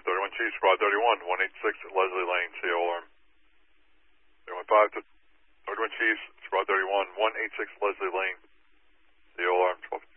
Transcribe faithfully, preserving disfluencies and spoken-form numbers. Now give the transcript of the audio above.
thirty-one Chief, Squad thirty-one, one eighty-six Leslie Lane, C O alarm. thirty-one five to thirty-one Chiefs, Squad thirty-one, one eighty-six Leslie Lane, C O alarm, twelve.